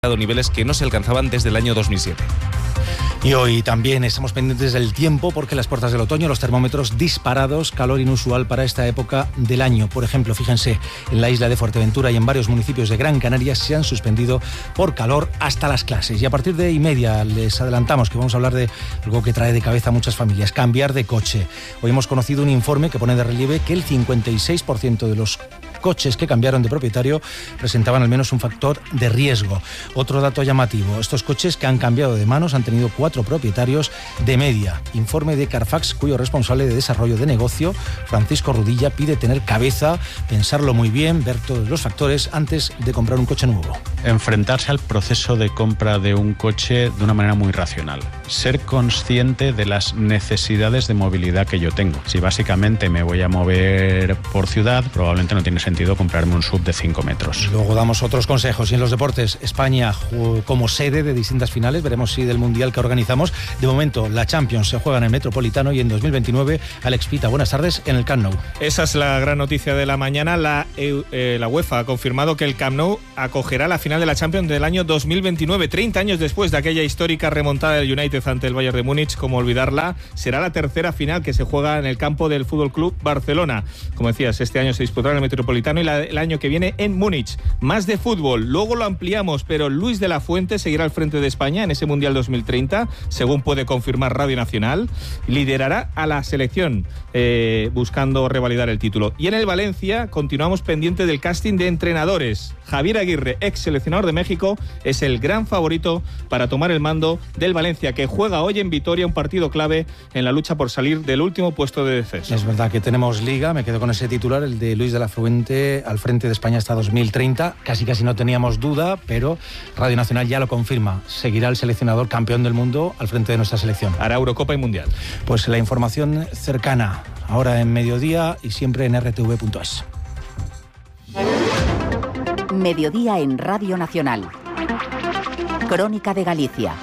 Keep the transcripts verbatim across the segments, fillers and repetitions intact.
niveles que no se alcanzaban desde el año dos mil siete. Y hoy también estamos pendientes del tiempo porque las puertas del otoño, los termómetros disparados, calor inusual para esta época del año. Por ejemplo, fíjense, en la isla de Fuerteventura y en varios municipios de Gran Canaria se han suspendido por calor hasta las clases. Y a partir de y media les adelantamos que vamos a hablar de algo que trae de cabeza a muchas familias, cambiar de coche. Hoy hemos conocido un informe que pone de relieve que el cincuenta y seis por ciento de los coches que cambiaron de propietario presentaban al menos un factor de riesgo. Otro dato llamativo, estos coches que han cambiado de manos han tenido cuatro propietarios de media. Informe de Carfax, cuyo responsable de desarrollo de negocio, Francisco Rudilla, pide tener cabeza, pensarlo muy bien, ver todos los factores antes de comprar un coche nuevo. Enfrentarse al proceso de compra de un coche de una manera muy racional. Ser consciente de las necesidades de movilidad que yo tengo. Si básicamente me voy a mover por ciudad, probablemente no tiene sentido comprarme un sub de cinco metros. Luego damos otros consejos. Y en los deportes, España como sede de distintas finales, veremos si del Mundial que organizamos. De momento, la Champions se juega en el Metropolitano y en dos mil veintinueve, Alex Pita, buenas tardes, en el Camp Nou. Esa es la gran noticia de la mañana. La, eh, la UEFA ha confirmado que el Camp Nou acogerá la final de la Champions del año dos mil veintinueve, treinta años después de aquella histórica remontada del United ante el Bayern de Múnich. Como olvidarla, será la tercera final que se juega en el campo del Fútbol Club Barcelona. Como decías, este año se disputará en el Metropolitano y la, el año que viene en Múnich. Más de fútbol, luego lo ampliamos, pero Luis de la Fuente seguirá al frente de España en ese Mundial dos mil treinta, según puede confirmar Radio Nacional. Liderará a la selección eh, buscando revalidar el título. Y en el Valencia continuamos pendiente del casting de entrenadores. Javier Aguirre, ex seleccionador de México, es el gran favorito para tomar el mando del Valencia, que juega hoy en Vitoria un partido clave en la lucha por salir del último puesto de descenso. Es verdad que tenemos liga, me quedo con ese titular, el de Luis de la Fuente al frente de España hasta dos mil treinta. Casi casi no teníamos duda, pero Radio Nacional ya lo confirma. Seguirá el seleccionador campeón del mundo al frente de nuestra selección. Hará Eurocopa y Mundial. Pues la información cercana, ahora en mediodía y siempre en r t v punto es. Mediodía en Radio Nacional. Crónica de Galicia.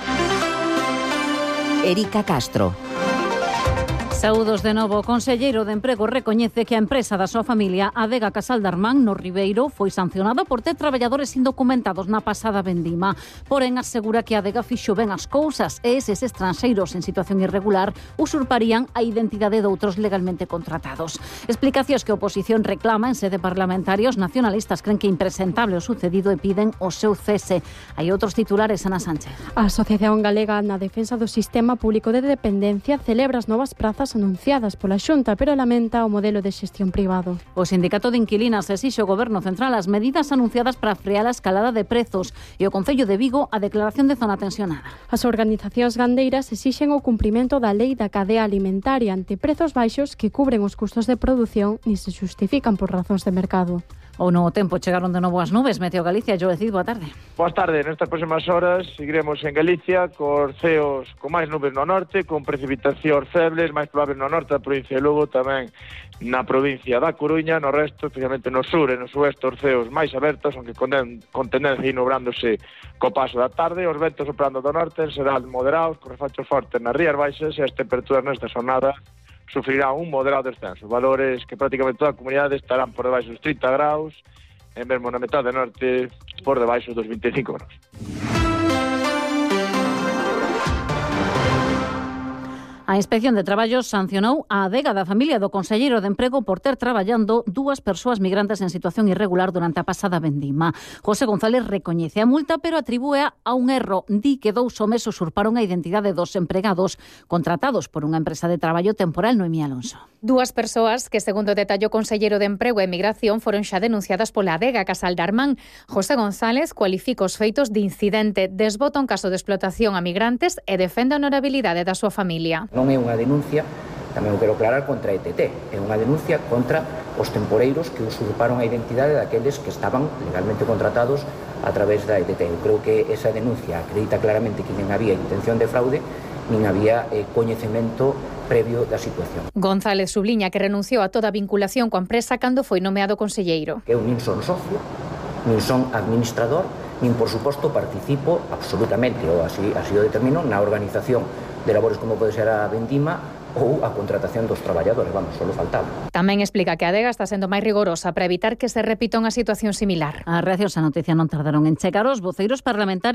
Erika Castro. Saúdos de novo. O conselleiro de Emprego recoñece que a empresa da súa familia, Adega Casal Darmán, no Ribeiro, foi sancionada por ter traballadores indocumentados na pasada vendima. Porén, asegura que a Adega fixo ben as cousas e eses estranxeiros en situación irregular usurparían a identidade de outros legalmente contratados. Explicacións que a oposición reclama en sede parlamentaria. Os nacionalistas creen que é impresentable o sucedido e piden o seu cese. Hai outros titulares, Ana Sánchez. A Asociación Galega na Defensa do Sistema Público de Dependencia celebra as novas prazas anunciadas pola Xunta, pero lamenta o modelo de xestión privado. O Sindicato de Inquilinas exixe ao Goberno Central as medidas anunciadas para frear a escalada de prezos e o Concello de Vigo a declaración de zona tensionada. As organizacións gandeiras exixen o cumprimento da lei da cadea alimentaria ante prezos baixos que cubren os custos de produción ni se justifican por razóns de mercado. O novo tempo, chegaron de novo as nubes. Meteo Galicia, Joe Cid, boa tarde. Boas tarde, nestas próximas horas seguiremos en Galicia cos ceos con máis nubes no norte, con precipitacións febles, máis probables no norte da provincia de Lugo, tamén na provincia da Coruña, no resto, especialmente no sur e no sueste, os ceos máis abertos, aunque con, con tendencia a ir nubrándose co paso da tarde, os ventos soprando do norte serán moderados, con refachos fortes nas rías baixas e as temperaturas nesta jornada sufrirá un moderado descenso. Valores que prácticamente toda a comunidade estarán por debaixo dos trinta graus, e mesmo na metade norte por debaixo dos vinte e cinco graus. A Inspección de Traballo sancionou a adega da familia do conselleiro de Emprego por ter traballando dúas persoas migrantes en situación irregular durante a pasada vendima. José González recoñece a multa, pero atribúea a un erro. Di que dous homes usurparon a identidade dos empregados contratados por unha empresa de traballo temporal. Noemí Alonso. Dúas persoas que, segundo detallou o conselleiro de Emprego e Migración, foron xa denunciadas pola adega Casal Darmán. José González cualifica os feitos de incidente, desbota un caso de explotación a migrantes e defende a honorabilidade da súa familia. Non é unha denuncia, tamén o quero aclarar, contra E T T, é unha denuncia contra os temporeiros que usurparon a identidade daqueles que estaban legalmente contratados a través da E T T. Eu creo que esa denuncia acredita claramente que non había intención de fraude, nin había eh, coñecemento previo da situación. González subliña que renunciou a toda vinculación coa empresa cando foi nomeado conselleiro. Eu nin son socio, nin son administrador, nin por suposto participo absolutamente, ou así, así o determino, na organización de labores como pode ser a vendima ou a contratación dos traballadores, vamos, solo faltaba. Tamén explica que a adega está sendo máis rigorosa para evitar que se repita unha situación similar. As reaccións á noticia non tardaron en chegar. Os voceiros parlamentarios